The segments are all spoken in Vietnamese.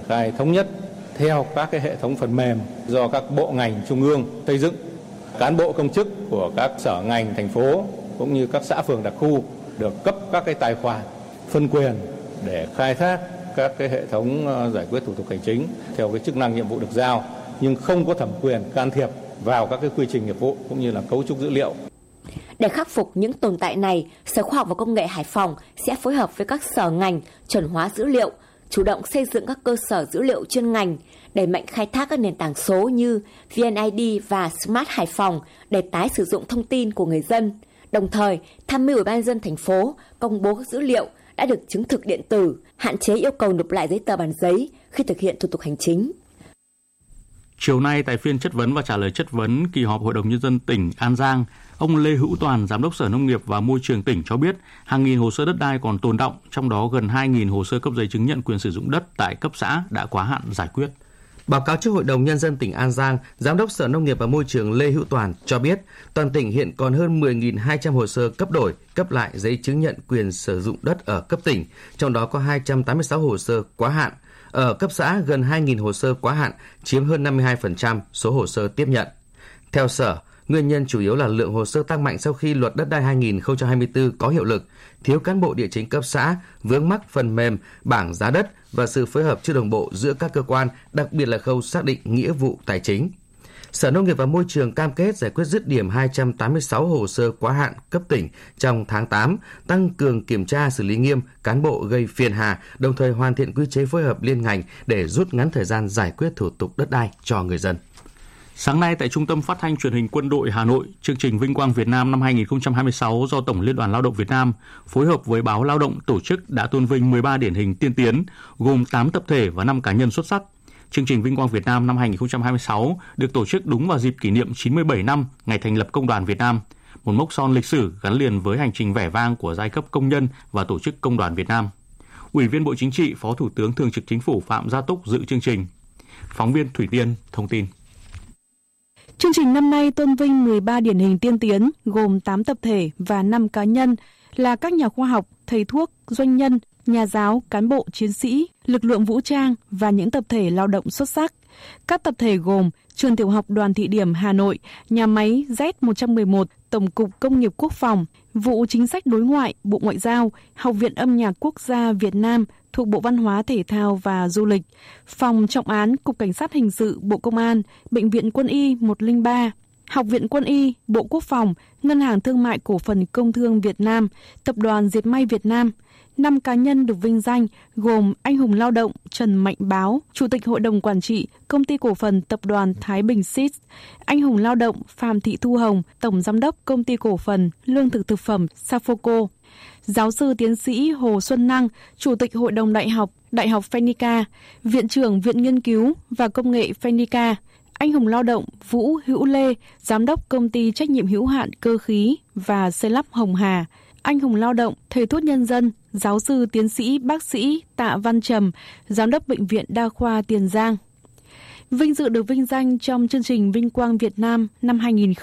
khai thống nhất theo các cái hệ thống phần mềm do các bộ ngành trung ương xây dựng. Cán bộ công chức của các sở ngành thành phố cũng như các xã phường đặc khu được cấp các cái tài khoản phân quyền để khai thác các cái hệ thống giải quyết thủ tục hành chính theo cái chức năng nhiệm vụ được giao, nhưng không có thẩm quyền can thiệp vào các cái quy trình nghiệp vụ cũng như là cấu trúc dữ liệu. Để khắc phục những tồn tại này, Sở Khoa học và Công nghệ Hải Phòng sẽ phối hợp với các sở ngành chuẩn hóa dữ liệu, chủ động xây dựng các cơ sở dữ liệu chuyên ngành, đẩy mạnh khai thác các nền tảng số như VNID và Smart Hải Phòng để tái sử dụng thông tin của người dân. Đồng thời, tham mưu Ủy ban nhân dân thành phố công bố các dữ liệu đã được chứng thực điện tử, hạn chế yêu cầu nộp lại giấy tờ bản giấy khi thực hiện thủ tục hành chính. Chiều nay tại phiên chất vấn và trả lời chất vấn kỳ họp Hội đồng Nhân dân tỉnh An Giang, ông Lê Hữu Toàn, Giám đốc Sở Nông nghiệp và Môi trường tỉnh cho biết hàng nghìn hồ sơ đất đai còn tồn đọng, trong đó gần 2.000 hồ sơ cấp giấy chứng nhận quyền sử dụng đất tại cấp xã đã quá hạn giải quyết. Báo cáo trước Hội đồng Nhân dân tỉnh An Giang, Giám đốc Sở Nông nghiệp và Môi trường Lê Hữu Toàn cho biết toàn tỉnh hiện còn hơn 10.200 hồ sơ cấp đổi, cấp lại giấy chứng nhận quyền sử dụng đất ở cấp tỉnh, trong đó có 286 hồ sơ quá hạn. Ở cấp xã, gần 2.000 hồ sơ quá hạn, chiếm hơn 52% số hồ sơ tiếp nhận. Theo Sở, nguyên nhân chủ yếu là lượng hồ sơ tăng mạnh sau khi Luật Đất đai 2024 có hiệu lực, thiếu cán bộ địa chính cấp xã, vướng mắc phần mềm, bảng giá đất và sự phối hợp chưa đồng bộ giữa các cơ quan, đặc biệt là khâu xác định nghĩa vụ tài chính. Sở Nông nghiệp và Môi trường cam kết giải quyết dứt điểm 286 hồ sơ quá hạn cấp tỉnh trong tháng 8, tăng cường kiểm tra xử lý nghiêm cán bộ gây phiền hà, đồng thời hoàn thiện quy chế phối hợp liên ngành để rút ngắn thời gian giải quyết thủ tục đất đai cho người dân. Sáng nay tại Trung tâm Phát thanh Truyền hình Quân đội Hà Nội, chương trình Vinh quang Việt Nam năm 2026 do Tổng Liên đoàn Lao động Việt Nam phối hợp với báo Lao động tổ chức đã tôn vinh 13 điển hình tiên tiến, gồm 8 tập thể và 5 cá nhân xuất sắc. Chương trình Vinh quang Việt Nam năm 2026 được tổ chức đúng vào dịp kỷ niệm 97 năm ngày thành lập Công đoàn Việt Nam, một mốc son lịch sử gắn liền với hành trình vẻ vang của giai cấp công nhân và tổ chức Công đoàn Việt Nam. Ủy viên Bộ Chính trị, Phó Thủ tướng Thường trực Chính phủ Phạm Gia Túc dự chương trình. Phóng viên Thủy Tiên thông tin. Chương trình năm nay tôn vinh 13 điển hình tiên tiến, gồm 8 tập thể và 5 cá nhân là các nhà khoa học, thầy thuốc, doanh nhân, nhà giáo, cán bộ, chiến sĩ, lực lượng vũ trang và những tập thể lao động xuất sắc. Các tập thể gồm Trường Tiểu học Đoàn Thị Điểm Hà Nội, Nhà máy Z111, Tổng cục Công nghiệp Quốc phòng, Vụ Chính sách Đối ngoại, Bộ Ngoại giao, Học viện Âm nhạc Quốc gia Việt Nam thuộc Bộ Văn hóa Thể thao và Du lịch, Phòng Trọng án Cục Cảnh sát Hình sự Bộ Công an, Bệnh viện Quân y 103, Học viện Quân y, Bộ Quốc phòng, Ngân hàng Thương mại Cổ phần Công thương Việt Nam, Tập đoàn Dệt may Việt Nam. 5 cá nhân được vinh danh gồm anh hùng lao động Trần Mạnh Báo, Chủ tịch Hội đồng Quản trị Công ty Cổ phần Tập đoàn Thái Bình Seeds, anh hùng lao động Phạm Thị Thu Hồng, Tổng Giám đốc Công ty Cổ phần Lương thực Thực phẩm Safoco, Giáo sư tiến sĩ Hồ Xuân Năng, Chủ tịch Hội đồng Đại học Phenica, Viện trưởng Viện Nghiên cứu và Công nghệ Phenica, anh hùng lao động Vũ Hữu Lê, Giám đốc Công ty Trách nhiệm hữu hạn Cơ khí và Xây lắp Hồng Hà, anh hùng lao động, thầy thuốc nhân dân, giáo sư tiến sĩ bác sĩ Tạ Văn Trầm, Giám đốc Bệnh viện Đa khoa Tiền Giang. Vinh dự được vinh danh trong chương trình Vinh quang Việt Nam năm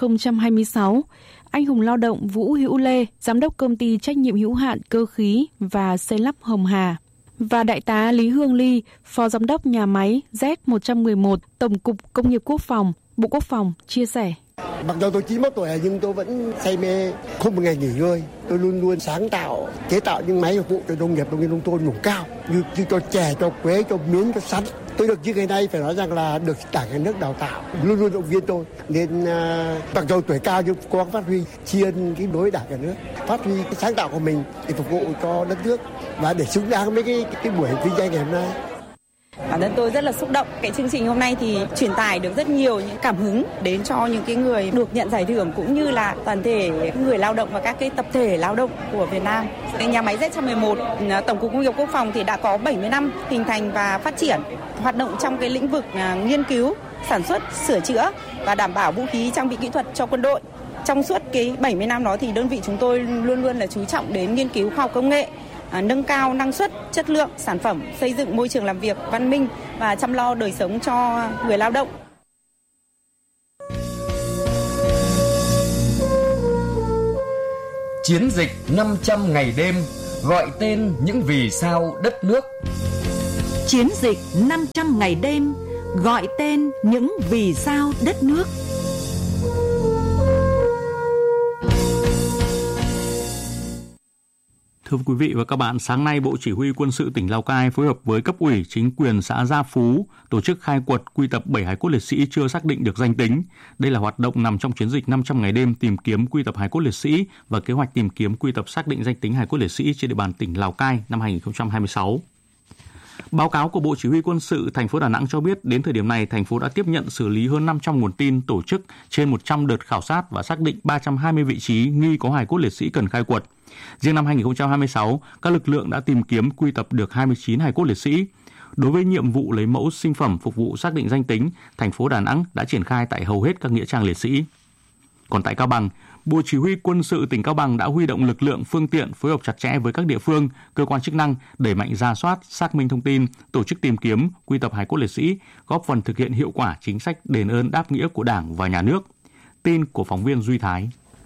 2026, anh hùng lao động Vũ Hữu Lê, Giám đốc Công ty Trách nhiệm hữu hạn Cơ khí và Xây lắp Hồng Hà, và Đại tá Lý Hương Ly, Phó Giám đốc Nhà máy Z111, Tổng cục Công nghiệp Quốc phòng, Bộ Quốc phòng chia sẻ. Mặc dù tôi 91 tuổi nhưng tôi vẫn say mê, không một ngày nghỉ ngơi. Tôi luôn luôn sáng tạo, chế tạo những máy phục vụ cho nông nghiệp nông thôn vùng cao, như cho chè, cho quế, cho miến, cho sắn. Tôi được như ngày nay phải nói rằng là được Đảng Nhà nước đào tạo, luôn luôn động viên tôi. Nên mặc dù tuổi cao nhưng cố gắng phát huy tri ân cái đối Đảng Nhà nước, phát huy cái sáng tạo của mình để phục vụ cho đất nước và để xứng đáng với cái buổi vinh danh ngày hôm nay. Bản thân tôi rất là xúc động. Cái chương trình hôm nay thì truyền tải được rất nhiều những cảm hứng đến cho những cái người được nhận giải thưởng cũng như là toàn thể người lao động và các cái tập thể lao động của Việt Nam. Nhà máy Z111, Tổng cục Công nghiệp Quốc phòng thì đã có 70 năm hình thành và phát triển, hoạt động trong cái lĩnh vực nghiên cứu, sản xuất, sửa chữa và đảm bảo vũ khí trang bị kỹ thuật cho quân đội. Trong suốt cái 70 năm đó thì đơn vị chúng tôi luôn luôn là chú trọng đến nghiên cứu khoa học công nghệ, nâng cao năng suất, chất lượng sản phẩm, xây dựng môi trường làm việc văn minh và chăm lo đời sống cho người lao động. Chiến dịch 500 ngày đêm gọi tên những vì sao đất nước. Chiến dịch 500 ngày đêm, gọi tên những vì sao đất nước. Thưa quý vị và các bạn, sáng nay Bộ Chỉ huy Quân sự tỉnh Lào Cai phối hợp với cấp ủy chính quyền xã Gia Phú tổ chức khai quật quy tập 7 hài cốt liệt sĩ chưa xác định được danh tính. Đây là hoạt động nằm trong chiến dịch 500 ngày đêm tìm kiếm quy tập hài cốt liệt sĩ và kế hoạch tìm kiếm quy tập xác định danh tính hài cốt liệt sĩ trên địa bàn tỉnh Lào Cai năm 2026. Báo cáo của Bộ Chỉ huy Quân sự thành phố Đà Nẵng cho biết đến thời điểm này, thành phố đã tiếp nhận xử lý hơn 500 nguồn tin, tổ chức trên 100 đợt khảo sát và xác định 320 vị trí nghi có hài cốt liệt sĩ cần khai quật. Riêng năm 2026, các lực lượng đã tìm kiếm quy tập được 29 hài cốt liệt sĩ. Đối với nhiệm vụ lấy mẫu sinh phẩm phục vụ xác định danh tính, thành phố Đà Nẵng đã triển khai tại hầu hết các nghĩa trang liệt sĩ. Còn tại Cao Bằng, Bộ Chỉ huy Quân sự tỉnh Cao Bằng đã huy động lực lượng, phương tiện phối hợp chặt chẽ với các địa phương, cơ quan chức năng đẩy mạnh rà soát, xác minh thông tin, tổ chức tìm kiếm, quy tập hài cốt liệt sĩ, góp phần thực hiện hiệu quả chính sách đền ơn đáp nghĩa của Đảng và Nhà nước. Tin của phóng viên Duy Thái.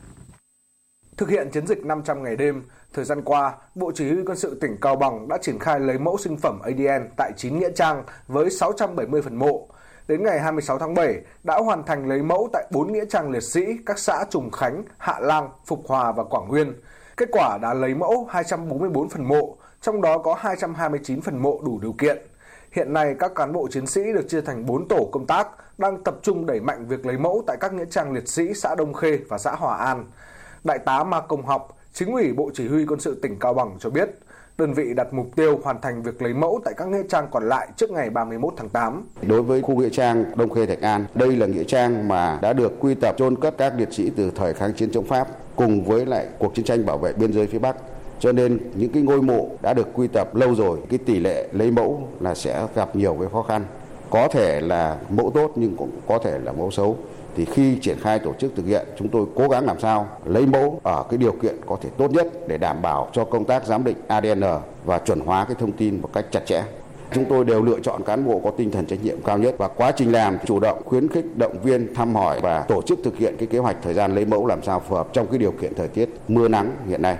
Thực hiện chiến dịch 500 ngày đêm, thời gian qua, Bộ Chỉ huy Quân sự tỉnh Cao Bằng đã triển khai lấy mẫu sinh phẩm ADN tại 9 nghĩa trang với 670 phần mộ. Đến ngày 26 tháng 7, đã hoàn thành lấy mẫu tại 4 nghĩa trang liệt sĩ các xã Trùng Khánh, Hạ Lang, Phục Hòa và Quảng Nguyên. Kết quả đã lấy mẫu 244 phần mộ, trong đó có 229 phần mộ đủ điều kiện. Hiện nay, các cán bộ chiến sĩ được chia thành 4 tổ công tác đang tập trung đẩy mạnh việc lấy mẫu tại các nghĩa trang liệt sĩ xã Đông Khê và xã Hòa An. Đại tá Ma Công Học, Chính ủy Bộ Chỉ huy Quân sự tỉnh Cao Bằng cho biết, đơn vị đặt mục tiêu hoàn thành việc lấy mẫu tại các nghĩa trang còn lại trước ngày 31 tháng 8. Đối với khu nghĩa trang Đông Khê Thạch An, đây là nghĩa trang mà đã được quy tập chôn cất các liệt sĩ từ thời kháng chiến chống Pháp cùng với lại cuộc chiến tranh bảo vệ biên giới phía Bắc. Cho nên những cái ngôi mộ đã được quy tập lâu rồi, cái tỷ lệ lấy mẫu là sẽ gặp nhiều cái khó khăn. Có thể là mẫu tốt nhưng cũng có thể là mẫu xấu. Thì khi triển khai tổ chức thực hiện, chúng tôi cố gắng làm sao lấy mẫu ở cái điều kiện có thể tốt nhất để đảm bảo cho công tác giám định ADN và chuẩn hóa cái thông tin một cách chặt chẽ. Chúng tôi đều lựa chọn cán bộ có tinh thần trách nhiệm cao nhất và quá trình làm chủ động khuyến khích, động viên, thăm hỏi và tổ chức thực hiện cái kế hoạch thời gian lấy mẫu làm sao phù hợp trong cái điều kiện thời tiết mưa nắng hiện nay.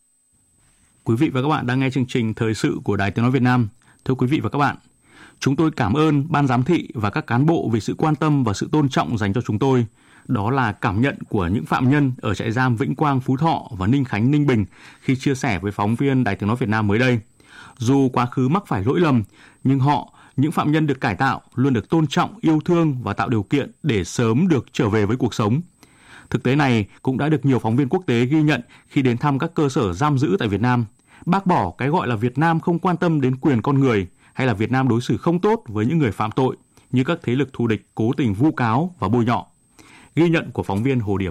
Quý vị và các bạn đang nghe chương trình Thời sự của Đài Tiếng nói Việt Nam. Thưa quý vị và các bạn, chúng tôi cảm ơn ban giám thị và các cán bộ vì sự quan tâm và sự tôn trọng dành cho chúng tôi. Đó là cảm nhận của những phạm nhân ở trại giam Vĩnh Quang, Phú Thọ và Ninh Khánh, Ninh Bình khi chia sẻ với phóng viên Đài Tiếng nói Việt Nam mới đây. Dù quá khứ mắc phải lỗi lầm, nhưng họ, những phạm nhân được cải tạo, luôn được tôn trọng, yêu thương và tạo điều kiện để sớm được trở về với cuộc sống. Thực tế này cũng đã được nhiều phóng viên quốc tế ghi nhận khi đến thăm các cơ sở giam giữ tại Việt Nam. Bác bỏ cái gọi là Việt Nam không quan tâm đến quyền con người, hay là Việt Nam đối xử không tốt với những người phạm tội, như các thế lực thù địch cố tình vu cáo và bôi nhọ. Ghi nhận của phóng viên Hồ Điệp.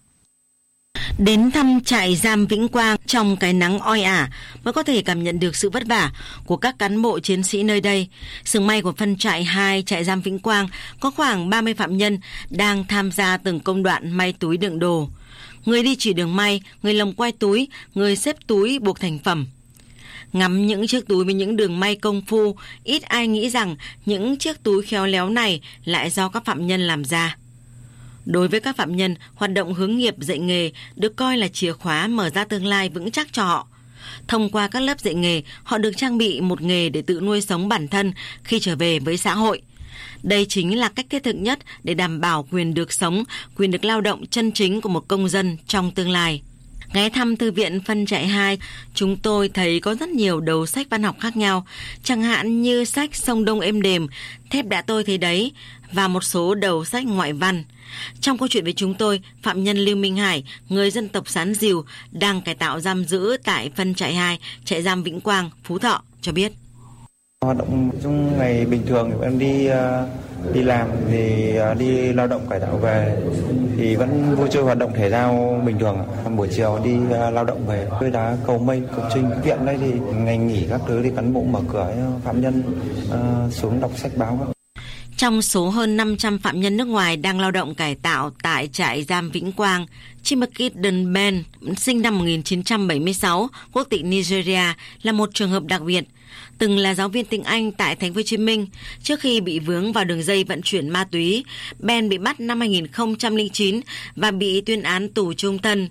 Đến thăm trại giam Vĩnh Quang trong cái nắng oi ả mới có thể cảm nhận được sự vất vả của các cán bộ chiến sĩ nơi đây. Xưởng may của phân trại 2 trại giam Vĩnh Quang có khoảng 30 phạm nhân đang tham gia từng công đoạn may túi đựng đồ. Người đi chỉ đường may, người lồng quay túi, người xếp túi buộc thành phẩm. Ngắm những chiếc túi với những đường may công phu, ít ai nghĩ rằng những chiếc túi khéo léo này lại do các phạm nhân làm ra. Đối với các phạm nhân, hoạt động hướng nghiệp dạy nghề được coi là chìa khóa mở ra tương lai vững chắc cho họ. Thông qua các lớp dạy nghề, họ được trang bị một nghề để tự nuôi sống bản thân khi trở về với xã hội. Đây chính là cách thiết thực nhất để đảm bảo quyền được sống, quyền được lao động chân chính của một công dân trong tương lai. Ghé thăm thư viện phân trại 2, chúng tôi thấy có rất nhiều đầu sách văn học khác nhau, chẳng hạn như sách Sông Đông êm đềm, Thép đã tôi thấy đấy, và một số đầu sách ngoại văn. Trong câu chuyện với chúng tôi, phạm nhân Lưu Minh Hải, người dân tộc Sán Dìu, đang cải tạo giam giữ tại phân trại 2, trại giam Vĩnh Quang, Phú Thọ, cho biết. Hoạt động trong ngày bình thường thì em đi làm thì đi lao động cải tạo về thì vẫn vui chơi hoạt động thể thao bình thường. Buổi chiều đi lao động về chơi đá, cầu mây, cầu trinh. Viện đây thì ngày nghỉ các thứ thì cán bộ mở cửa phạm nhân xuống đọc sách báo. Trong số hơn 500 phạm nhân nước ngoài đang lao động cải tạo tại trại giam Vĩnh Quang, Chimakit Dunben, sinh năm 1976, quốc tịch Nigeria, là một trường hợp đặc biệt. Từng là giáo viên tiếng Anh tại Thành phố Hồ Chí Minh, trước khi bị vướng vào đường dây vận chuyển ma túy, Ben bị bắt năm 2009 và bị tuyên án tù chung thân.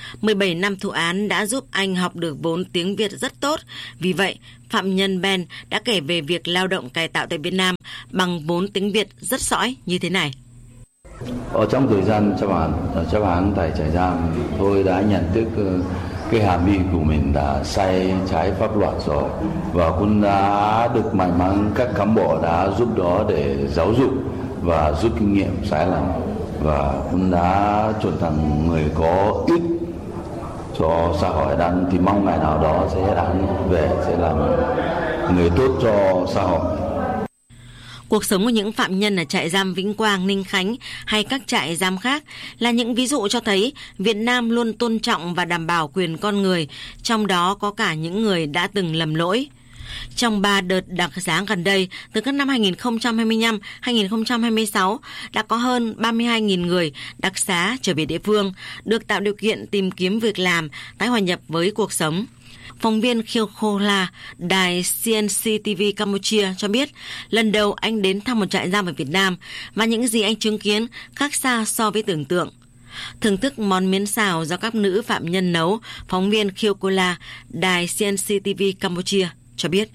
17 năm thụ án đã giúp anh học được vốn tiếng Việt rất tốt. Vì vậy, phạm nhân Ben đã kể về việc lao động cải tạo tại Việt Nam bằng vốn tiếng Việt rất sõi như thế này. Ở trong thời gian chấp án tại trại giam, tôi đã nhận thức cái hành vi của mình đã sai trái pháp luật rồi, và cũng đã được may mắn các cán bộ đã giúp đỡ để giáo dục và rút kinh nghiệm sai lầm, và cũng đã trở thành người có ích cho xã hội đang, thì mong ngày nào đó sẽ đáng về sẽ làm người tốt cho xã hội. Cuộc sống của những phạm nhân ở trại giam Vĩnh Quang, Ninh Khánh hay các trại giam khác là những ví dụ cho thấy Việt Nam luôn tôn trọng và đảm bảo quyền con người, trong đó có cả những người đã từng lầm lỗi. Trong 3 đợt đặc xá gần đây, từ các năm 2025-2026, đã có hơn 32.000 người đặc xá trở về địa phương, được tạo điều kiện tìm kiếm việc làm, tái hòa nhập với cuộc sống. Phóng viên Khiêu Khola, đài CNC-TV Campuchia cho biết, lần đầu anh đến thăm một trại giam ở Việt Nam và những gì anh chứng kiến khác xa so với tưởng tượng. Thưởng thức món miến xào do các nữ phạm nhân nấu, phóng viên Khiêu Khola, đài CNC-TV Campuchia cho biết.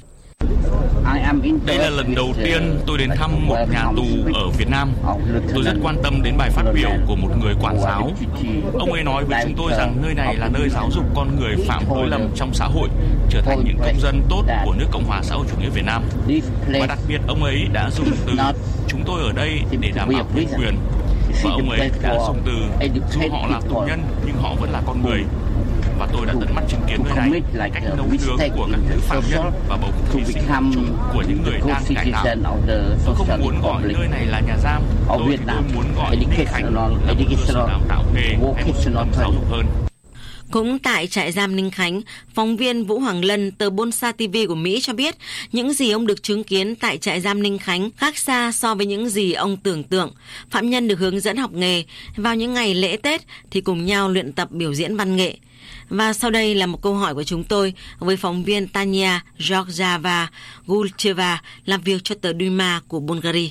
Đây là lần đầu tiên tôi đến thăm một nhà tù ở Việt Nam. Tôi rất quan tâm đến bài phát biểu của một người quản giáo. Ông ấy nói với chúng tôi rằng nơi này là nơi giáo dục con người phạm lỗi lầm trong xã hội, trở thành những công dân tốt của nước Cộng hòa xã hội chủ nghĩa Việt Nam. Và đặc biệt ông ấy đã dùng từ chúng tôi ở đây để đảm bảo nhân quyền. Và ông ấy đã dùng từ dù họ là tù nhân nhưng họ vẫn là con người. Và tôi đã tận mắt chứng kiến nơi này cách nấu nướng của các nữ phạm nhân và bầu không khí sinh hoạt chung của những người đang cải tạo. Tôi không muốn gọi nơi này là nhà giam, tôi muốn gọi Ninh Khánh là một cơ sở đào tạo nghề hay một trung tâm giáo dục hơn. Cũng tại trại giam Ninh Khánh, phóng viên Vũ Hoàng Lân, tờ Bonsa TV của Mỹ cho biết những gì ông được chứng kiến tại trại giam Ninh Khánh khác xa so với những gì ông tưởng tượng. Phạm nhân được hướng dẫn học nghề, vào những ngày lễ Tết thì cùng nhau luyện tập biểu diễn văn nghệ. Và sau đây là một câu hỏi của chúng tôi với phóng viên Tanya Georgieva Gulcheva làm việc cho tờ Duma của Bulgaria.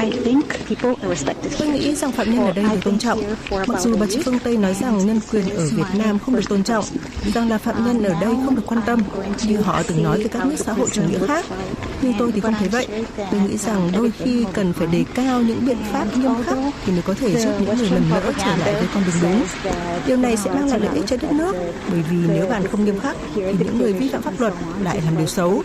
Tôi nghĩ rằng phạm nhân ở đây được tôn trọng. Mặc dù bà chị Phương Tây nói rằng nhân quyền ở Việt Nam không được tôn trọng, rằng là phạm nhân ở đây không được quan tâm, như họ từng nói về các nước xã hội chủ nghĩa khác. Nhưng tôi thì không thấy vậy. Tôi nghĩ rằng đôi khi cần phải đề cao những biện pháp nghiêm khắc thì mới có thể giúp những người lầm lỡ trở lại với con đường đúng. Điều này sẽ mang lại lợi ích cho đất nước, bởi vì nếu bạn không nghiêm khắc thì những người vi phạm pháp luật lại làm điều xấu.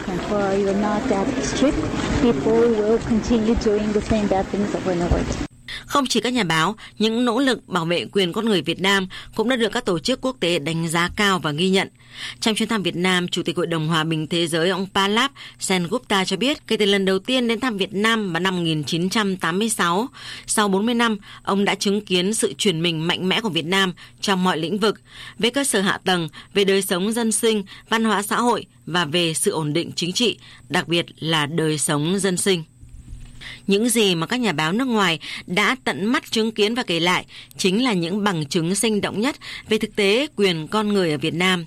Không chỉ các nhà báo, những nỗ lực bảo vệ quyền con người Việt Nam cũng đã được các tổ chức quốc tế đánh giá cao và ghi nhận. Trong chuyến thăm Việt Nam, Chủ tịch Hội đồng Hòa bình Thế giới ông Palab Sengupta cho biết kể từ lần đầu tiên đến thăm Việt Nam vào năm 1986, sau 40 năm, ông đã chứng kiến sự chuyển mình mạnh mẽ của Việt Nam trong mọi lĩnh vực, về cơ sở hạ tầng, về đời sống dân sinh, văn hóa xã hội và về sự ổn định chính trị, đặc biệt là đời sống dân sinh. Những gì mà các nhà báo nước ngoài đã tận mắt chứng kiến và kể lại chính là những bằng chứng sinh động nhất về thực tế quyền con người ở Việt Nam.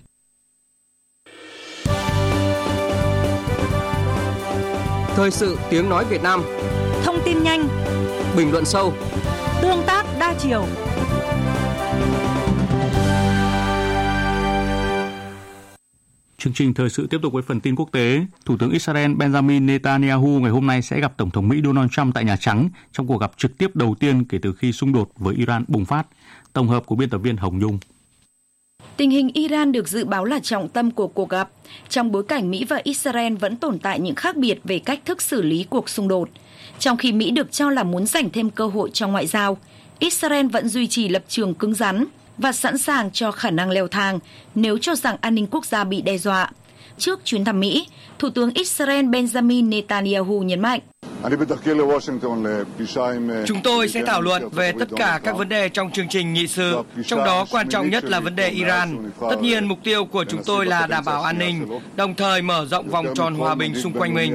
Thời sự tiếng nói Việt Nam. Thông tin nhanh, bình luận sâu, tương tác đa chiều. Chương trình thời sự tiếp tục với phần tin quốc tế. Thủ tướng Israel Benjamin Netanyahu ngày hôm nay sẽ gặp Tổng thống Mỹ Donald Trump tại Nhà Trắng trong cuộc gặp trực tiếp đầu tiên kể từ khi xung đột với Iran bùng phát. Tổng hợp của biên tập viên Hồng Nhung. Tình hình Iran được dự báo là trọng tâm của cuộc gặp, trong bối cảnh Mỹ và Israel vẫn tồn tại những khác biệt về cách thức xử lý cuộc xung đột. Trong khi Mỹ được cho là muốn giành thêm cơ hội trong ngoại giao, Israel vẫn duy trì lập trường cứng rắn và sẵn sàng cho khả năng leo thang nếu cho rằng an ninh quốc gia bị đe dọa. Trước chuyến thăm Mỹ, Thủ tướng Israel Benjamin Netanyahu nhấn mạnh. Chúng tôi sẽ thảo luận về tất cả các vấn đề trong chương trình nghị sự, trong đó quan trọng nhất là vấn đề Iran. Tất nhiên, mục tiêu của chúng tôi là đảm bảo an ninh, đồng thời mở rộng vòng tròn hòa bình xung quanh mình.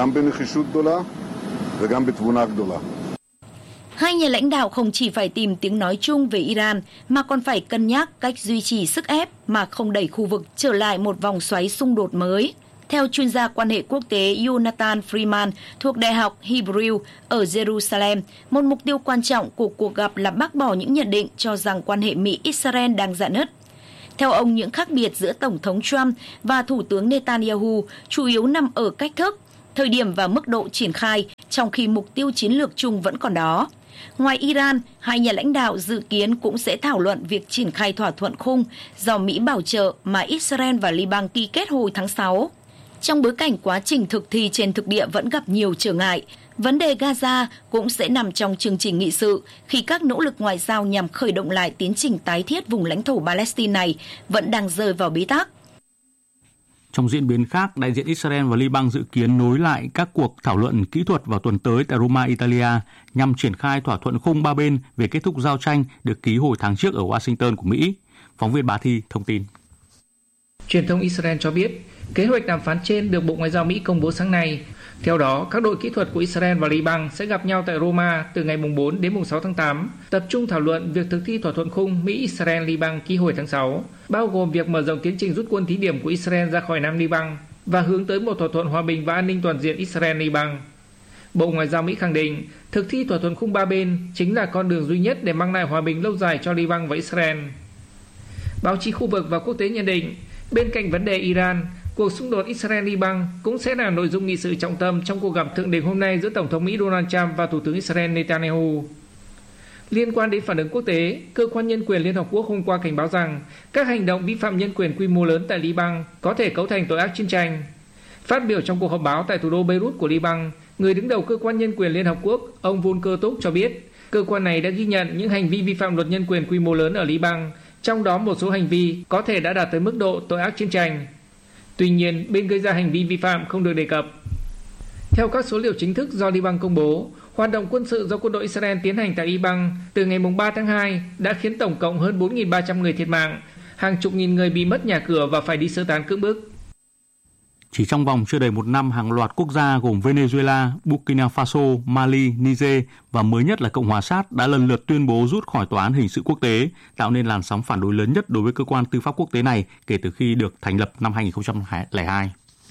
Hai nhà lãnh đạo không chỉ phải tìm tiếng nói chung về Iran, mà còn phải cân nhắc cách duy trì sức ép mà không đẩy khu vực trở lại một vòng xoáy xung đột mới. Theo chuyên gia quan hệ quốc tế Jonathan Freeman thuộc Đại học Hebrew ở Jerusalem, một mục tiêu quan trọng của cuộc gặp là bác bỏ những nhận định cho rằng quan hệ Mỹ-Israel đang rạn nứt. Theo ông, những khác biệt giữa Tổng thống Trump và Thủ tướng Netanyahu chủ yếu nằm ở cách thức, thời điểm và mức độ triển khai, trong khi mục tiêu chiến lược chung vẫn còn đó. Ngoài Iran, hai nhà lãnh đạo dự kiến cũng sẽ thảo luận việc triển khai thỏa thuận khung do Mỹ bảo trợ mà Israel và Liban ký kết hồi tháng 6. Trong bối cảnh quá trình thực thi trên thực địa vẫn gặp nhiều trở ngại, vấn đề Gaza cũng sẽ nằm trong chương trình nghị sự khi các nỗ lực ngoại giao nhằm khởi động lại tiến trình tái thiết vùng lãnh thổ Palestine này vẫn đang rơi vào bế tắc. Trong diễn biến khác, đại diện Israel và Liban dự kiến nối lại các cuộc thảo luận kỹ thuật vào tuần tới tại Roma, Italia nhằm triển khai thỏa thuận khung ba bên về kết thúc giao tranh được ký hồi tháng trước ở Washington của Mỹ. Phóng viên Bá Thi thông tin. Truyền thông Israel cho biết, kế hoạch đàm phán trên được Bộ Ngoại giao Mỹ công bố sáng nay. Theo đó, các đội kỹ thuật của Israel và Liban sẽ gặp nhau tại Roma từ ngày 4 đến 6 tháng 8, tập trung thảo luận việc thực thi thỏa thuận khung Mỹ-Israel-Liban ký hồi tháng 6, bao gồm việc mở rộng tiến trình rút quân thí điểm của Israel ra khỏi Nam Liban và hướng tới một thỏa thuận hòa bình và an ninh toàn diện Israel-Liban. Bộ Ngoại giao Mỹ khẳng định, thực thi thỏa thuận khung ba bên chính là con đường duy nhất để mang lại hòa bình lâu dài cho Liban và Israel. Báo chí khu vực và quốc tế nhận định, bên cạnh vấn đề Iran, cuộc xung đột Israel-Liban cũng sẽ là nội dung nghị sự trọng tâm trong cuộc gặp thượng đỉnh hôm nay giữa Tổng thống Mỹ Donald Trump và Thủ tướng Israel Netanyahu. Liên quan đến phản ứng quốc tế, Cơ quan Nhân quyền Liên Hợp Quốc hôm qua cảnh báo rằng các hành động vi phạm nhân quyền quy mô lớn tại Liban có thể cấu thành tội ác chiến tranh. Phát biểu trong cuộc họp báo tại thủ đô Beirut của Liban, người đứng đầu Cơ quan Nhân quyền Liên Hợp Quốc, ông Volker Turk cho biết, cơ quan này đã ghi nhận những hành vi vi phạm luật nhân quyền quy mô lớn ở Liban, trong đó một số hành vi có thể đã đạt tới mức độ tội ác chiến tranh. Tuy nhiên, bên gây ra hành vi vi phạm không được đề cập. Theo các số liệu chính thức do Liban công bố, hoạt động quân sự do quân đội Israel tiến hành tại Liban từ ngày 3 tháng 2 đã khiến tổng cộng hơn 4.300 người thiệt mạng, hàng chục nghìn người bị mất nhà cửa và phải đi sơ tán cưỡng bức. Chỉ trong vòng chưa đầy một năm, hàng loạt quốc gia gồm Venezuela, Burkina Faso, Mali, Niger và mới nhất là Cộng hòa Sát đã lần lượt tuyên bố rút khỏi tòa án hình sự quốc tế, tạo nên làn sóng phản đối lớn nhất đối với cơ quan tư pháp quốc tế này kể từ khi được thành lập năm 2002.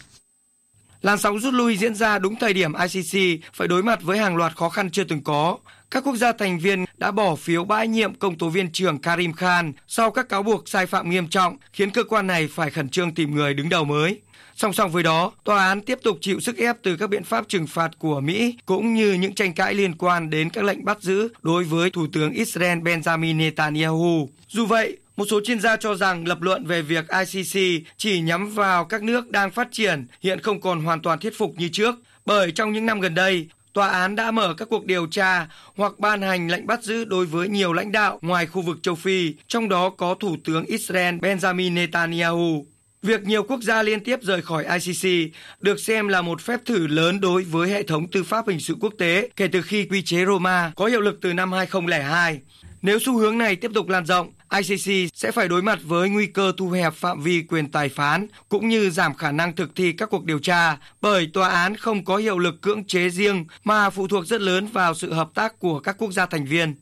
Làn sóng rút lui diễn ra đúng thời điểm ICC phải đối mặt với hàng loạt khó khăn chưa từng có. Các quốc gia thành viên đã bỏ phiếu bãi nhiệm công tố viên trưởng Karim Khan sau các cáo buộc sai phạm nghiêm trọng, khiến cơ quan này phải khẩn trương tìm người đứng đầu mới. Song song với đó, tòa án tiếp tục chịu sức ép từ các biện pháp trừng phạt của Mỹ, cũng như những tranh cãi liên quan đến các lệnh bắt giữ đối với Thủ tướng Israel Benjamin Netanyahu. Dù vậy, một số chuyên gia cho rằng lập luận về việc ICC chỉ nhắm vào các nước đang phát triển hiện không còn hoàn toàn thuyết phục như trước, bởi trong những năm gần đây, tòa án đã mở các cuộc điều tra hoặc ban hành lệnh bắt giữ đối với nhiều lãnh đạo ngoài khu vực châu Phi, trong đó có Thủ tướng Israel Benjamin Netanyahu. Việc nhiều quốc gia liên tiếp rời khỏi ICC được xem là một phép thử lớn đối với hệ thống tư pháp hình sự quốc tế kể từ khi quy chế Roma có hiệu lực từ năm 2002. Nếu xu hướng này tiếp tục lan rộng, ICC sẽ phải đối mặt với nguy cơ thu hẹp phạm vi quyền tài phán cũng như giảm khả năng thực thi các cuộc điều tra, bởi tòa án không có hiệu lực cưỡng chế riêng mà phụ thuộc rất lớn vào sự hợp tác của các quốc gia thành viên.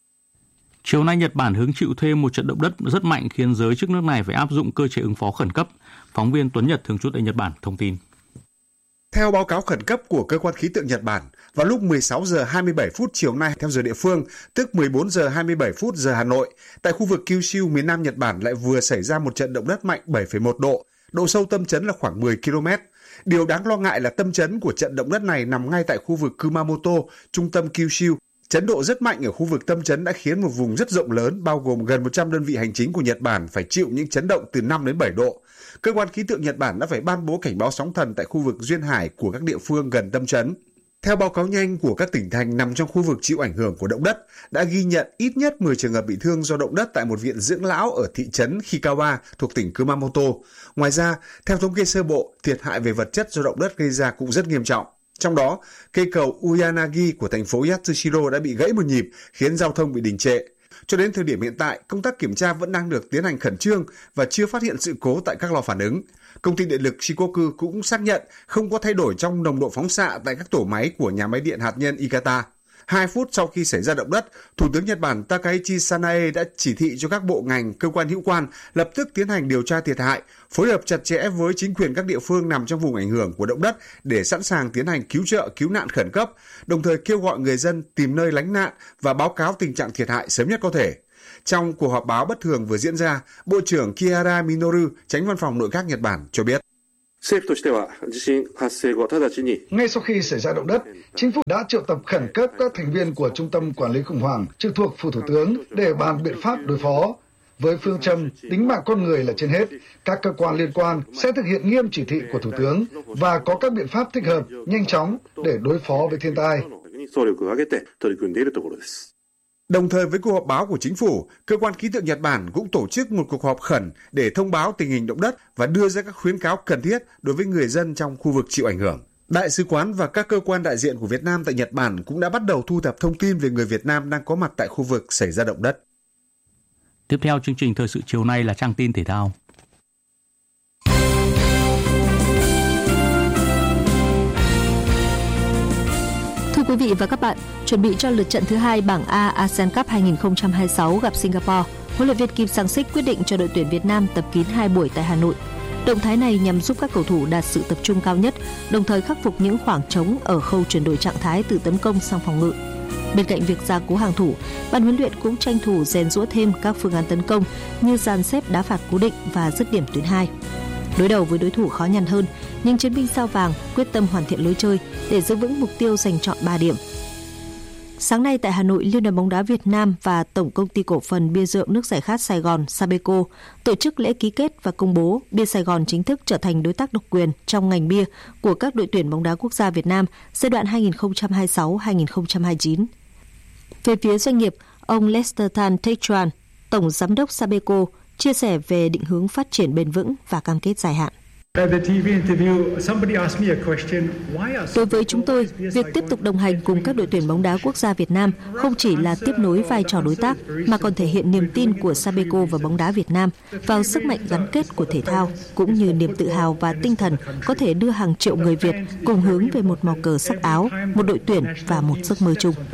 Chiều nay, Nhật Bản hứng chịu thêm một trận động đất rất mạnh khiến giới chức nước này phải áp dụng cơ chế ứng phó khẩn cấp. Phóng viên Tuấn Nhật thường trú tại Nhật Bản thông tin. Theo báo cáo khẩn cấp của Cơ quan Khí tượng Nhật Bản, vào lúc 16 giờ 27 phút chiều nay theo giờ địa phương, tức 14 giờ 27 phút giờ Hà Nội, tại khu vực Kyushu miền Nam Nhật Bản lại vừa xảy ra một trận động đất mạnh 7,1 độ, độ sâu tâm chấn là khoảng 10 km. Điều đáng lo ngại là tâm chấn của trận động đất này nằm ngay tại khu vực Kumamoto, trung tâm Kyushu. Chấn độ rất mạnh ở khu vực tâm chấn đã khiến một vùng rất rộng lớn, bao gồm gần 100 đơn vị hành chính của Nhật Bản phải chịu những chấn động từ 5 đến 7 độ. Cơ quan khí tượng Nhật Bản đã phải ban bố cảnh báo sóng thần tại khu vực duyên hải của các địa phương gần tâm chấn. Theo báo cáo nhanh của các tỉnh thành nằm trong khu vực chịu ảnh hưởng của động đất, đã ghi nhận ít nhất 10 trường hợp bị thương do động đất tại một viện dưỡng lão ở thị trấn Hikawa thuộc tỉnh Kumamoto. Ngoài ra, theo thống kê sơ bộ, thiệt hại về vật chất do động đất gây ra cũng rất nghiêm trọng. Trong đó, cây cầu Uyanagi của thành phố Yatsushiro đã bị gãy một nhịp, khiến giao thông bị đình trệ. Cho đến thời điểm hiện tại, công tác kiểm tra vẫn đang được tiến hành khẩn trương và chưa phát hiện sự cố tại các lò phản ứng. Công ty điện lực Shikoku cũng xác nhận không có thay đổi trong nồng độ phóng xạ tại các tổ máy của nhà máy điện hạt nhân Ikata. 2 phút sau khi xảy ra động đất, Thủ tướng Nhật Bản Takaichi Sanae đã chỉ thị cho các bộ ngành, cơ quan hữu quan lập tức tiến hành điều tra thiệt hại, phối hợp chặt chẽ với chính quyền các địa phương nằm trong vùng ảnh hưởng của động đất để sẵn sàng tiến hành cứu trợ, cứu nạn khẩn cấp, đồng thời kêu gọi người dân tìm nơi lánh nạn và báo cáo tình trạng thiệt hại sớm nhất có thể. Trong cuộc họp báo bất thường vừa diễn ra, Bộ trưởng Kihara Minoru, Chánh Văn phòng Nội các Nhật Bản cho biết. Ngay sau khi xảy ra động đất, chính phủ đã triệu tập khẩn cấp các thành viên của Trung tâm Quản lý khủng hoảng trực thuộc Phủ Thủ tướng để bàn biện pháp đối phó. Với phương châm tính mạng con người là trên hết, các cơ quan liên quan sẽ thực hiện nghiêm chỉ thị của Thủ tướng và có các biện pháp thích hợp, nhanh chóng để đối phó với thiên tai. Đồng thời với cuộc họp báo của chính phủ, cơ quan khí tượng Nhật Bản cũng tổ chức một cuộc họp khẩn để thông báo tình hình động đất và đưa ra các khuyến cáo cần thiết đối với người dân trong khu vực chịu ảnh hưởng. Đại sứ quán và các cơ quan đại diện của Việt Nam tại Nhật Bản cũng đã bắt đầu thu thập thông tin về người Việt Nam đang có mặt tại khu vực xảy ra động đất. Tiếp theo chương trình thời sự chiều nay là trang tin thể thao. Thưa quý vị và các bạn, chuẩn bị cho lượt trận thứ 2 bảng A ASEAN Cup 2026 gặp Singapore, huấn luyện viên Kim Sang-sik quyết định cho đội tuyển Việt Nam tập kín 2 buổi tại Hà Nội. Động thái này nhằm giúp các cầu thủ đạt sự tập trung cao nhất, đồng thời khắc phục những khoảng trống ở khâu chuyển đổi trạng thái từ tấn công sang phòng ngự. Bên cạnh việc gia cố hàng thủ, ban huấn luyện cũng tranh thủ rèn giũa thêm các phương án tấn công như dàn xếp đá phạt cố định và dứt điểm tuyến 2. Đối đầu với đối thủ khó nhằn hơn, nhưng chiến binh sao vàng quyết tâm hoàn thiện lối chơi để giữ vững mục tiêu giành trọn 3 điểm. Sáng nay tại Hà Nội, Liên đoàn bóng đá Việt Nam và Tổng công ty cổ phần bia rượu nước giải khát Sài Gòn Sabeco tổ chức lễ ký kết và công bố bia Sài Gòn chính thức trở thành đối tác độc quyền trong ngành bia của các đội tuyển bóng đá quốc gia Việt Nam giai đoạn 2026-2029. Về phía doanh nghiệp, ông Lester Tan Techuan, Tổng Giám đốc Sabeco, chia sẻ về định hướng phát triển bền vững và cam kết dài hạn. Đối với chúng tôi, việc tiếp tục đồng hành cùng các đội tuyển bóng đá quốc gia Việt Nam không chỉ là tiếp nối vai trò đối tác, mà còn thể hiện niềm tin của Sabeco và bóng đá Việt Nam vào sức mạnh gắn kết của thể thao, cũng như niềm tự hào và tinh thần có thể đưa hàng triệu người Việt cùng hướng về một màu cờ sắc áo, một đội tuyển và một giấc mơ chung.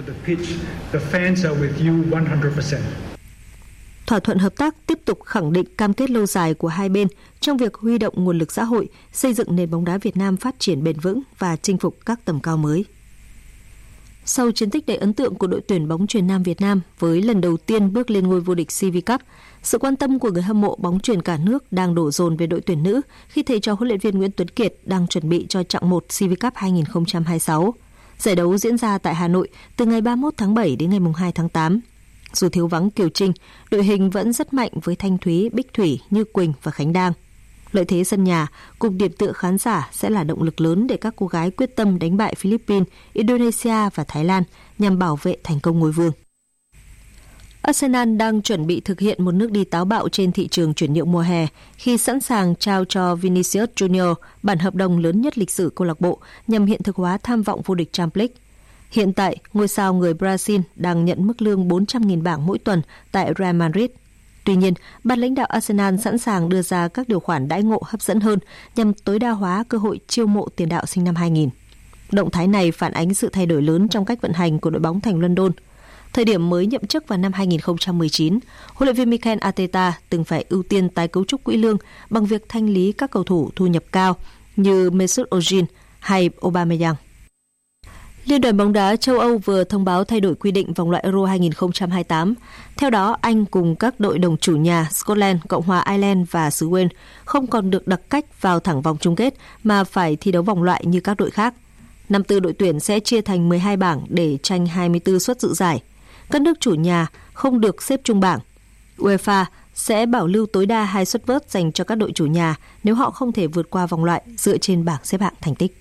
Thỏa thuận hợp tác tiếp tục khẳng định cam kết lâu dài của hai bên trong việc huy động nguồn lực xã hội, xây dựng nền bóng đá Việt Nam phát triển bền vững và chinh phục các tầm cao mới. Sau chiến tích đầy ấn tượng của đội tuyển bóng chuyền nam Việt Nam với lần đầu tiên bước lên ngôi vô địch CV Cup, sự quan tâm của người hâm mộ bóng chuyền cả nước đang đổ dồn về đội tuyển nữ khi thầy trò huấn luyện viên Nguyễn Tuấn Kiệt đang chuẩn bị cho chặng 1 CV Cup 2026. Giải đấu diễn ra tại Hà Nội từ ngày 31 tháng 7 đến ngày 2 tháng 8. Dù thiếu vắng Kiều Trinh, đội hình vẫn rất mạnh với Thanh Thúy, Bích Thủy, Như Quỳnh và Khánh Đang. Lợi thế sân nhà cùng điểm tựa khán giả sẽ là động lực lớn để các cô gái quyết tâm đánh bại Philippines, Indonesia và Thái Lan nhằm bảo vệ thành công ngôi vương. Arsenal đang chuẩn bị thực hiện một nước đi táo bạo trên thị trường chuyển nhượng mùa hè khi sẵn sàng trao cho Vinicius Junior bản hợp đồng lớn nhất lịch sử câu lạc bộ nhằm hiện thực hóa tham vọng vô địch Champions League. Hiện tại, ngôi sao người Brazil đang nhận mức lương 400.000 bảng mỗi tuần tại Real Madrid. Tuy nhiên, ban lãnh đạo Arsenal sẵn sàng đưa ra các điều khoản đãi ngộ hấp dẫn hơn nhằm tối đa hóa cơ hội chiêu mộ tiền đạo sinh năm 2000. Động thái này phản ánh sự thay đổi lớn trong cách vận hành của đội bóng thành London. Thời điểm mới nhậm chức vào năm 2019, huấn luyện viên Mikel Arteta từng phải ưu tiên tái cấu trúc quỹ lương bằng việc thanh lý các cầu thủ thu nhập cao như Mesut Ozil hay Aubameyang. Liên đoàn bóng đá châu Âu vừa thông báo thay đổi quy định vòng loại Euro 2028. Theo đó, Anh cùng các đội đồng chủ nhà Scotland, Cộng hòa Ireland và xứ Wales không còn được đặc cách vào thẳng vòng chung kết mà phải thi đấu vòng loại như các đội khác. 54 đội tuyển sẽ chia thành 12 bảng để tranh 24 suất dự giải. Các nước chủ nhà không được xếp chung bảng. UEFA sẽ bảo lưu tối đa 2 suất vớt dành cho các đội chủ nhà nếu họ không thể vượt qua vòng loại dựa trên bảng xếp hạng thành tích.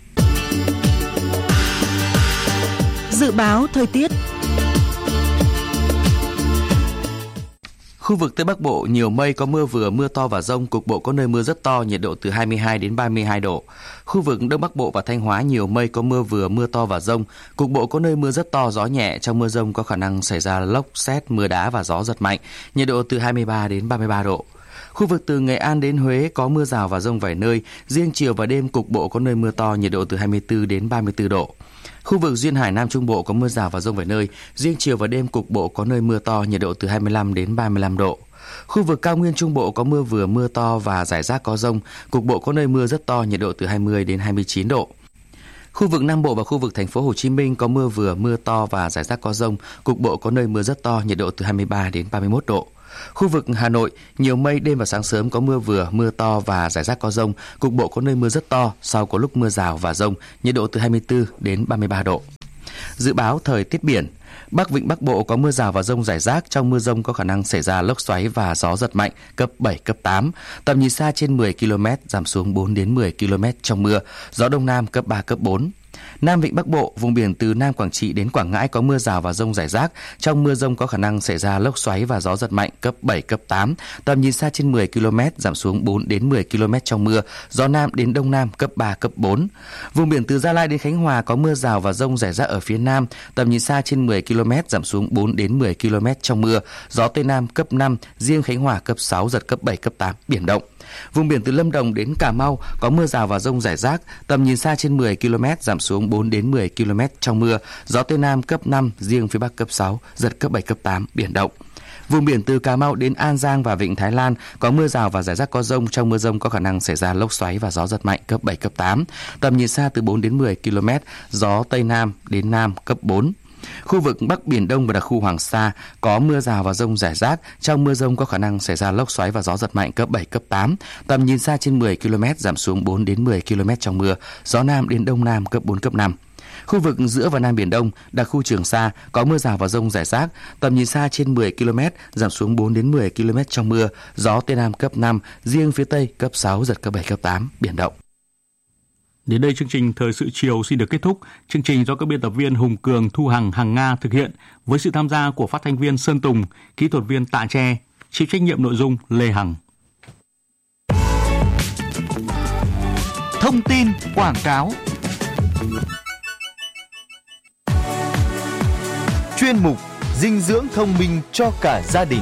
Dự báo thời tiết. Khu vực Tây Bắc Bộ nhiều mây, có mưa vừa, mưa to và dông, cục bộ có nơi mưa rất to, nhiệt độ từ 22 đến 32 độ. Khu vực Đông Bắc Bộ và Thanh Hóa nhiều mây, có mưa vừa, mưa to và dông, cục bộ có nơi mưa rất to, gió nhẹ, trong mưa dông có khả năng xảy ra lốc, sét, mưa đá và gió giật mạnh, nhiệt độ từ 23 đến 33 độ. Khu vực từ Nghệ An đến Huế có mưa rào và dông vài nơi, riêng chiều và đêm cục bộ có nơi mưa to, nhiệt độ từ 24 đến 34 độ. Khu vực duyên hải Nam Trung Bộ có mưa rào và dông vài nơi, riêng chiều và đêm cục bộ có nơi mưa to, nhiệt độ từ 25 đến 35 độ. Khu vực cao nguyên Trung Bộ có mưa vừa mưa to và rải rác có dông, cục bộ có nơi mưa rất to, nhiệt độ từ 20 đến 29 độ. Khu vực Nam Bộ và khu vực thành phố Hồ Chí Minh có mưa vừa mưa to và rải rác có dông, cục bộ có nơi mưa rất to, nhiệt độ từ 23 đến 31 độ. Khu vực Hà Nội nhiều mây, đêm và sáng sớm có mưa vừa mưa to và rải rác có dông, cục bộ có nơi mưa rất to, sau có lúc mưa rào và dông, nhiệt độ từ 24 đến 33 độ. Dự báo thời tiết biển. Bắc Vịnh Bắc Bộ có mưa rào và dông rải rác, trong mưa dông có khả năng xảy ra lốc xoáy và gió giật mạnh cấp 7, cấp 8, tầm nhìn xa trên 10 km, giảm xuống 4 đến 10 km trong mưa, gió Đông Nam cấp 3, cấp 4. Nam Vịnh Bắc Bộ, vùng biển từ Nam Quảng Trị đến Quảng Ngãi có mưa rào và dông rải rác, trong mưa dông có khả năng xảy ra lốc xoáy và gió giật mạnh cấp 7, cấp 8, tầm nhìn xa trên 10 km, giảm xuống 4 đến 10 km trong mưa, gió Nam đến Đông Nam cấp 3, cấp 4. Vùng biển từ Gia Lai đến Khánh Hòa có mưa rào và dông rải rác ở phía Nam, tầm nhìn xa trên 10 km, giảm xuống 4 đến 10 km trong mưa, gió Tây Nam cấp 5, riêng Khánh Hòa cấp 6, giật cấp 7, cấp 8, biển động. Vùng biển từ Lâm Đồng đến Cà Mau có mưa rào và dông rải rác, tầm nhìn xa trên 10 km, giảm xuống 4 đến 10 km trong mưa, gió Tây Nam cấp 5, riêng phía Bắc cấp 6, giật cấp 7, cấp 8, biển động. Vùng biển từ Cà Mau đến An Giang và Vịnh Thái Lan có mưa rào và rải rác có dông, trong mưa dông có khả năng xảy ra lốc xoáy và gió giật mạnh cấp 7, cấp 8, tầm nhìn xa từ 4 đến 10 km, gió Tây Nam đến Nam cấp 4. Khu vực Bắc Biển Đông và đặc khu Hoàng Sa có mưa rào và dông rải rác, trong mưa dông có khả năng xảy ra lốc xoáy và gió giật mạnh cấp 7, cấp 8, tầm nhìn xa trên 10 km, giảm xuống 4 đến 10 km trong mưa, gió Nam đến Đông Nam cấp 4, cấp 5. Khu vực giữa và Nam Biển Đông, đặc khu Trường Sa có mưa rào và dông rải rác, tầm nhìn xa trên 10 km, giảm xuống 4 đến 10 km trong mưa, gió Tây Nam cấp 5, riêng phía Tây cấp 6, giật cấp 7, cấp 8, biển động. Đến đây chương trình Thời sự chiều xin được kết thúc. Chương trình do các biên tập viên Hùng Cường, Thu Hằng, Hằng Nga thực hiện với sự tham gia của phát thanh viên Sơn Tùng, kỹ thuật viên Tạ Tre, chịu trách nhiệm nội dung Lê Hằng. Thông tin quảng cáo. Chuyên mục dinh dưỡng thông minh cho cả gia đình.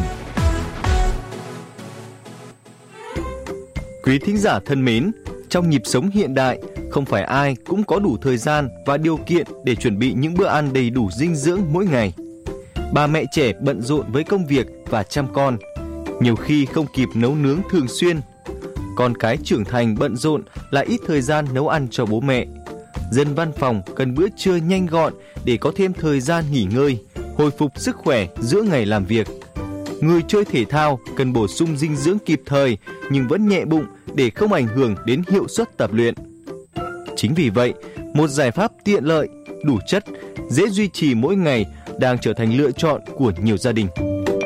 Quý thính giả thân mến, trong nhịp sống hiện đại, không phải ai cũng có đủ thời gian và điều kiện để chuẩn bị những bữa ăn đầy đủ dinh dưỡng mỗi ngày. Bà mẹ trẻ bận rộn với công việc và chăm con, nhiều khi không kịp nấu nướng thường xuyên. Con cái trưởng thành bận rộn lại ít thời gian nấu ăn cho bố mẹ. Dân văn phòng cần bữa trưa nhanh gọn để có thêm thời gian nghỉ ngơi, hồi phục sức khỏe giữa ngày làm việc. Người chơi thể thao cần bổ sung dinh dưỡng kịp thời nhưng vẫn nhẹ bụng để không ảnh hưởng đến hiệu suất tập luyện. Chính vì vậy, một giải pháp tiện lợi, đủ chất, dễ duy trì mỗi ngày đang trở thành lựa chọn của nhiều gia đình.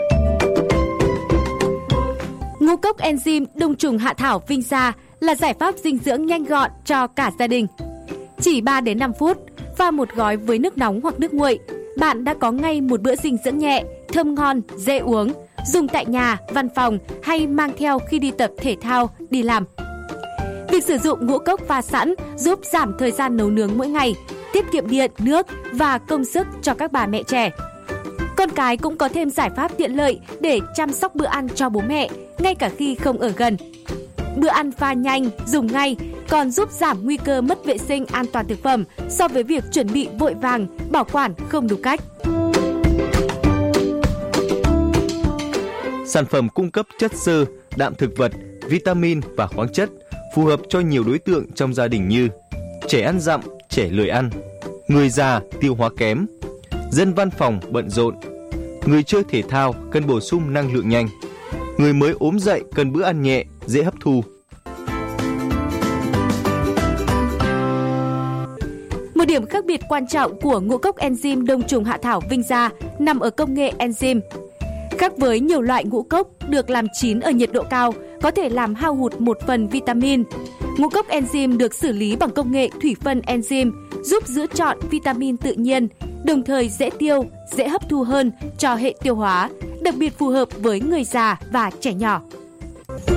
Ngũ cốc enzyme đông trùng hạ thảo Vinh Gia là giải pháp dinh dưỡng nhanh gọn cho cả gia đình. Chỉ 3 đến 5 phút, pha một gói với nước nóng hoặc nước nguội, bạn đã có ngay một bữa dinh dưỡng nhẹ, thơm ngon, dễ uống, dùng tại nhà, văn phòng hay mang theo khi đi tập thể thao, đi làm. Việc sử dụng ngũ cốc pha sẵn giúp giảm thời gian nấu nướng mỗi ngày, tiết kiệm điện, nước và công sức cho các bà mẹ trẻ. Con cái cũng có thêm giải pháp tiện lợi để chăm sóc bữa ăn cho bố mẹ, ngay cả khi không ở gần. Bữa ăn pha nhanh, dùng ngay, còn giúp giảm nguy cơ mất vệ sinh an toàn thực phẩm so với việc chuẩn bị vội vàng, bảo quản không đúng cách. Sản phẩm cung cấp chất xơ, đạm thực vật, vitamin và khoáng chất, phù hợp cho nhiều đối tượng trong gia đình như trẻ ăn dặm, trẻ lười ăn, người già tiêu hóa kém, dân văn phòng bận rộn, người chơi thể thao cần bổ sung năng lượng nhanh, người mới ốm dậy cần bữa ăn nhẹ, dễ hấp thu. Một điểm khác biệt quan trọng của ngũ cốc enzyme đông trùng hạ thảo Vinh Gia nằm ở công nghệ enzyme. Khác với nhiều loại ngũ cốc được làm chín ở nhiệt độ cao, có thể làm hao hụt một phần vitamin. Ngũ cốc enzyme được xử lý bằng công nghệ thủy phân enzyme, giúp giữ trọn vitamin tự nhiên, đồng thời dễ tiêu, dễ hấp thu hơn cho hệ tiêu hóa, đặc biệt phù hợp với người già và trẻ nhỏ.